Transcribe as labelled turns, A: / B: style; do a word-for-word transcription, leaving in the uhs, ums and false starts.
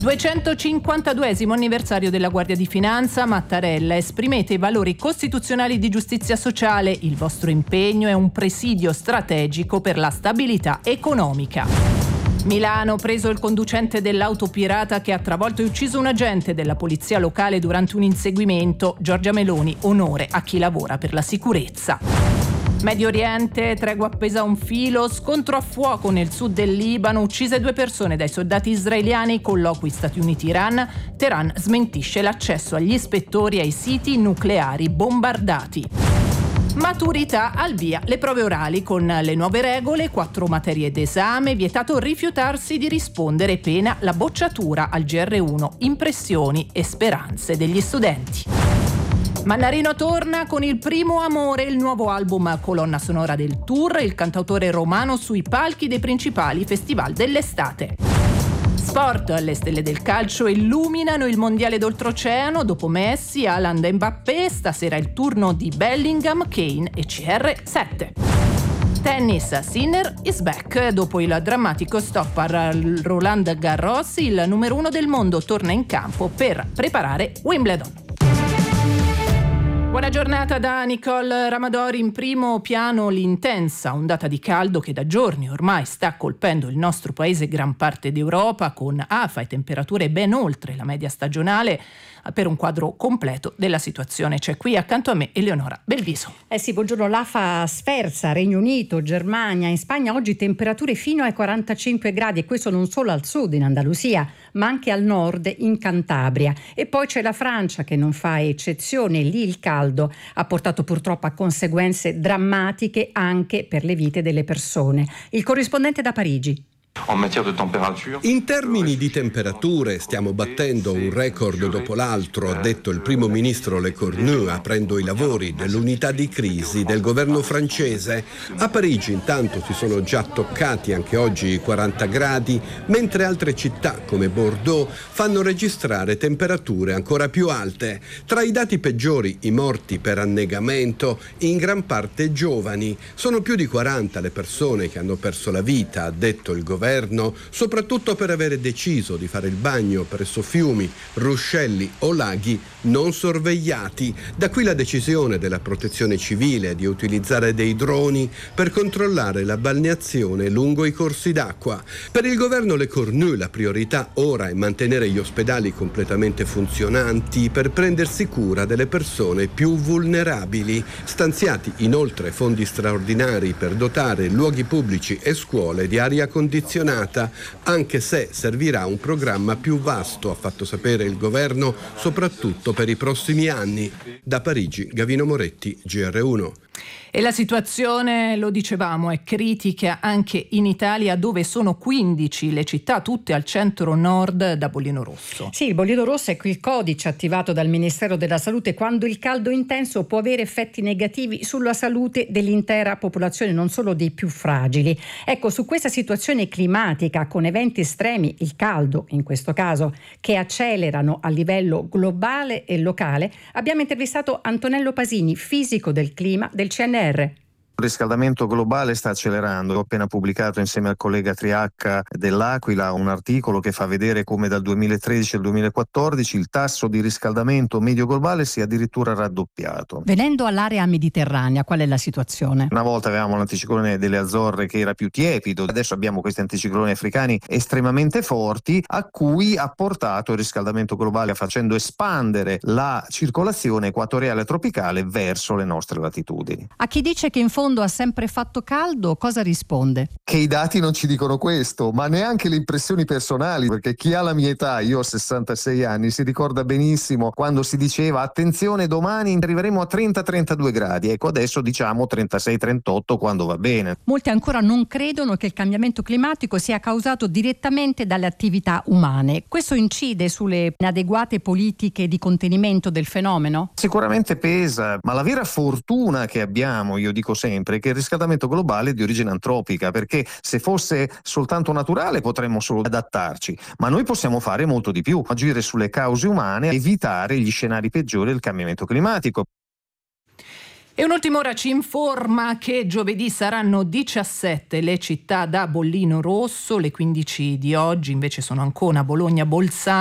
A: duecentocinquantaduesimo anniversario della Guardia di Finanza. Mattarella: esprimete i valori costituzionali di giustizia sociale, il vostro impegno è un presidio strategico per la stabilità economica. Milano: preso il conducente dell'auto pirata che ha travolto e ucciso un agente della polizia locale durante un inseguimento. Giorgia Meloni: onore a chi lavora per la sicurezza. Medio Oriente: tregua appesa a un filo, scontro a fuoco nel sud del Libano, uccise due persone dai soldati israeliani, colloqui Stati Uniti-Iran. Teheran smentisce l'accesso agli ispettori ai siti nucleari bombardati. Maturità: al via le prove orali con le nuove regole, quattro materie d'esame, vietato rifiutarsi di rispondere, pena la bocciatura al G R uno, impressioni e speranze degli studenti. Mannarino torna con Il primo amore, il nuovo album colonna sonora del tour, il cantautore romano sui palchi dei principali festival dell'estate. Sport: le stelle del calcio illuminano il mondiale d'oltreoceano, dopo Messi, Haaland e Mbappé, stasera il turno di Bellingham, Kane e C R sette. Tennis: Sinner is back. Dopo il drammatico stop a Roland Garros, il numero uno del mondo torna in campo per preparare Wimbledon. Buona giornata da Nicole Ramadori. In primo piano l'intensa ondata di caldo che da giorni ormai sta colpendo il nostro paese e gran parte d'Europa, con afa e temperature ben oltre la media stagionale. Per un quadro completo della situazione c'è qui accanto a me Eleonora Belviso.
B: Eh sì, buongiorno. L'afa sferza Regno Unito, Germania, in Spagna oggi temperature fino ai quarantacinque gradi, e questo non solo al sud in Andalusia ma anche al nord in Cantabria. E poi c'è la Francia che non fa eccezione, lì il caldo ha portato purtroppo a conseguenze drammatiche anche per le vite delle persone. Il corrispondente da Parigi.
C: In termini di temperature stiamo battendo un record dopo l'altro, ha detto il primo ministro Lecornu aprendo i lavori dell'unità di crisi del governo francese. A Parigi intanto si sono già toccati anche oggi i quaranta gradi, mentre altre città come Bordeaux fanno registrare temperature ancora più alte. Tra i dati peggiori i morti per annegamento, in gran parte giovani. Sono più di quaranta le persone che hanno perso la vita, ha detto il governo. Governo, soprattutto per avere deciso di fare il bagno presso fiumi, ruscelli o laghi non sorvegliati. Da qui la decisione della Protezione Civile di utilizzare dei droni per controllare la balneazione lungo i corsi d'acqua. Per il governo Lecornu la priorità ora è mantenere gli ospedali completamente funzionanti per prendersi cura delle persone più vulnerabili. Stanziati inoltre fondi straordinari per dotare luoghi pubblici e scuole di aria condizionata, anche se servirà un programma più vasto, ha fatto sapere il governo, soprattutto per i prossimi anni. Da Parigi, Gavino Moretti, G R uno.
A: E la situazione, lo dicevamo, è critica anche in Italia, dove sono quindici le città, tutte al centro-nord, da bollino rosso.
B: Sì, il bollino rosso è quel codice attivato dal Ministero della Salute quando il caldo intenso può avere effetti negativi sulla salute dell'intera popolazione, non solo dei più fragili. Ecco, su questa situazione climatica con eventi estremi, il caldo in questo caso, che accelerano a livello globale e locale, abbiamo intervistato Antonello Pasini, fisico del clima del C N R.
D: Il riscaldamento globale sta accelerando. Ho appena pubblicato insieme al collega Triacca dell'Aquila un articolo che fa vedere come dal duemilatredici al duemilaquattordici il tasso di riscaldamento medio globale sia addirittura raddoppiato.
B: Venendo all'area mediterranea, qual è la situazione?
D: Una volta avevamo l'anticiclone delle Azzorre che era più tiepido, adesso abbiamo questi anticicloni africani estremamente forti a cui ha portato il riscaldamento globale facendo espandere la circolazione equatoriale tropicale verso le nostre latitudini.
B: A chi dice che in fondo ha sempre fatto caldo, cosa risponde?
D: Che i dati non ci dicono questo, ma neanche le impressioni personali, perché chi ha la mia età, io ho sessantasei anni, si ricorda benissimo quando si diceva attenzione domani arriveremo a trenta trentadue gradi, ecco adesso diciamo trentasei trentotto quando va bene.
B: Molti ancora non credono che il cambiamento climatico sia causato direttamente dalle attività umane. Questo incide sulle inadeguate politiche di contenimento del fenomeno?
D: Sicuramente pesa, ma la vera fortuna che abbiamo, io dico sempre, che il riscaldamento globale è di origine antropica, perché se fosse soltanto naturale potremmo solo adattarci, ma noi possiamo fare molto di più, agire sulle cause umane, evitare gli scenari peggiori del cambiamento climatico.
A: E un'ultima ora ci informa che giovedì saranno diciassette le città da bollino rosso, le quindici di oggi invece sono Ancona, Bologna, Bolzano,